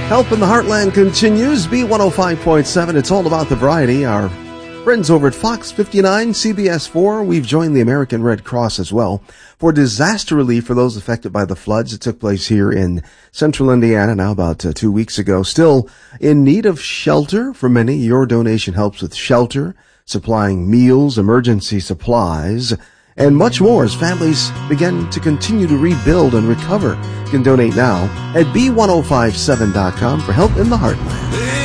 Help in the Heartland continues. B105.7. It's all about the variety. Our friends over at Fox 59, CBS 4, we've joined the American Red Cross as well for disaster relief for those affected by the floods that took place here in central Indiana now about 2 weeks ago. Still in need of shelter for many. Your donation helps with shelter, supplying meals, emergency supplies, and much more as families begin to continue to rebuild and recover. You can donate now at B1057.com for help in the Heartland.